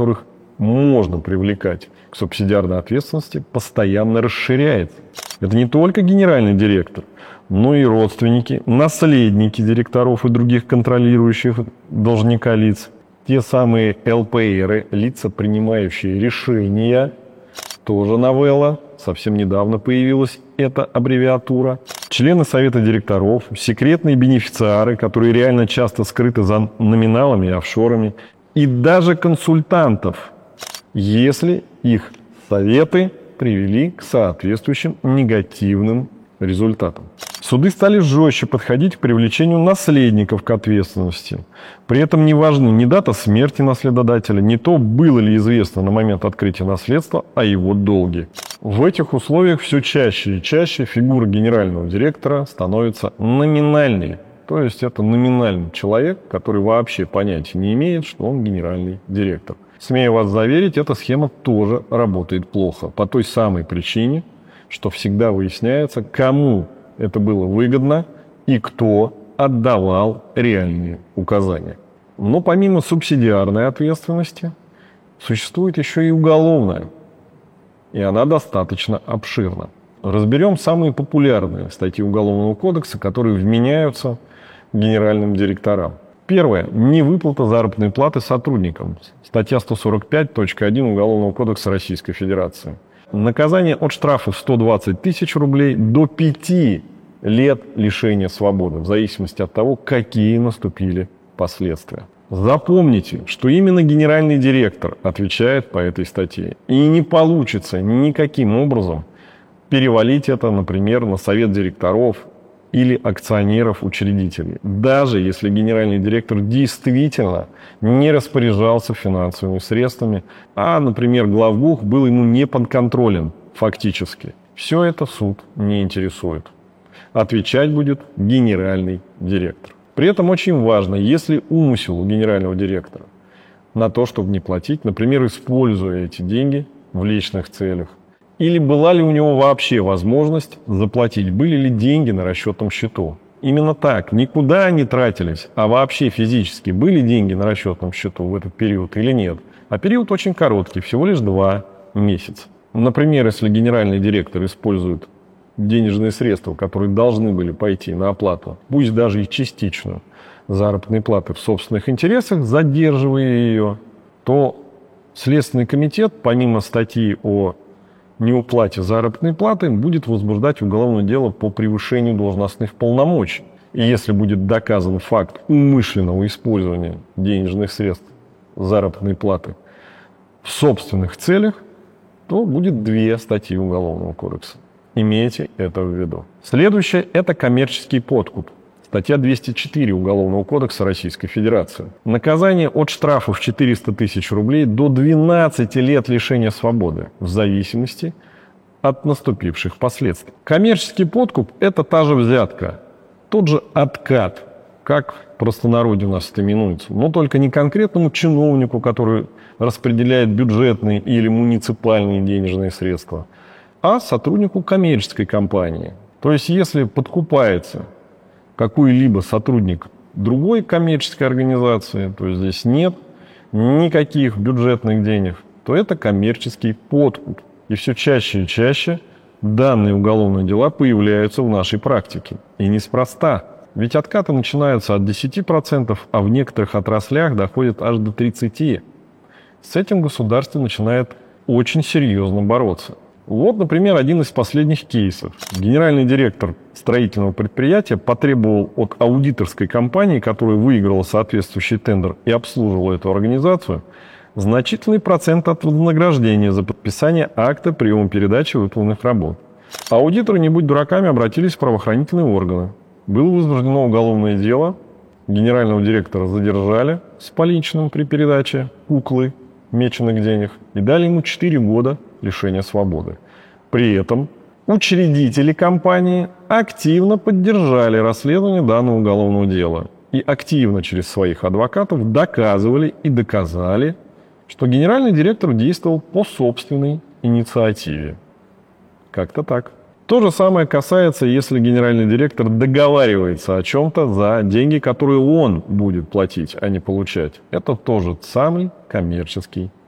которых можно привлекать к субсидиарной ответственности, постоянно расширяется. Это не только генеральный директор, но и родственники, наследники директоров и других контролирующих должника лиц. Те самые ЛПРы, лица, принимающие решения, тоже новелла. Совсем недавно появилась эта аббревиатура. Члены совета директоров, секретные бенефициары, которые реально часто скрыты за номиналами и офшорами, и даже консультантов, если их советы привели к соответствующим негативным результатам. Суды стали жестче подходить к привлечению наследников к ответственности. При этом не важны ни дата смерти наследодателя, ни то, было ли известно на момент открытия наследства о его долге. В этих условиях все чаще и чаще фигура генерального директора становится номинальной. То есть это номинальный человек, который вообще понятия не имеет, что он генеральный директор. Смею вас заверить, эта схема тоже работает плохо. По той самой причине, что всегда выясняется, кому это было выгодно и кто отдавал реальные указания. Но помимо субсидиарной ответственности существует еще и уголовная. И она достаточно обширна. Разберем самые популярные статьи Уголовного кодекса, которые вменяются генеральным директорам. Первое. Невыплата заработной платы сотрудникам. Статья 145.1 Уголовного кодекса Российской Федерации. Наказание от штрафа в 120 тысяч рублей до 5 лет лишения свободы, в зависимости от того, какие наступили последствия. Запомните, что именно генеральный директор отвечает по этой статье. И не получится никаким образом перевалить это, например, на совет директоров или акционеров-учредителей, даже если генеральный директор действительно не распоряжался финансовыми средствами, а, например, главбух был ему не подконтролен фактически. Все это суд не интересует. Отвечать будет генеральный директор. При этом очень важно, если умысел у генерального директора на то, чтобы не платить, например, используя эти деньги в личных целях, или была ли у него вообще возможность заплатить, были ли деньги на расчетном счету. Именно так, никуда они тратились, а вообще физически были деньги на расчетном счету в этот период или нет. А период очень короткий, всего лишь 2 месяца. Например, если генеральный директор использует денежные средства, которые должны были пойти на оплату, пусть даже и частичную, заработной платы в собственных интересах, задерживая ее, то Следственный комитет, помимо статьи о неуплате заработной платы, будет возбуждать уголовное дело по превышению должностных полномочий. И если будет доказан факт умышленного использования денежных средств заработной платы в собственных целях, то будет 2 статьи Уголовного кодекса. Имейте это в виду. Следующее – это коммерческий подкуп. Статья 204 Уголовного кодекса Российской Федерации. Наказание от штрафа в 400 тысяч рублей до 12 лет лишения свободы, в зависимости от наступивших последствий. Коммерческий подкуп – это та же взятка, тот же откат, как в простонародье у нас это именуется, но только не конкретному чиновнику, который распределяет бюджетные или муниципальные денежные средства, а сотруднику коммерческой компании. То есть, если подкупается какой-либо сотрудник другой коммерческой организации, то здесь нет никаких бюджетных денег, то это коммерческий подкуп. И все чаще и чаще данные уголовные дела появляются в нашей практике. И неспроста. Ведь откаты начинаются от 10%, а в некоторых отраслях доходят аж до 30%. С этим государство начинает очень серьезно бороться. Вот, например, один из последних кейсов. Генеральный директор строительного предприятия потребовал от аудиторской компании, которая выиграла соответствующий тендер и обслуживала эту организацию, значительный процент от вознаграждения за подписание акта приема передачи выполненных работ. Аудиторы, не будь дураками, обратились в правоохранительные органы. Было возбуждено уголовное дело, генерального директора задержали с поличным при передаче куклы меченых денег и дали ему 4 года лишения свободы. При этом учредители компании активно поддержали расследование данного уголовного дела и активно через своих адвокатов доказывали и доказали, что генеральный директор действовал по собственной инициативе. Как-то так. То же самое касается, если генеральный директор договаривается о чем-то за деньги, которые он будет платить, а не получать. Это тоже самый коммерческий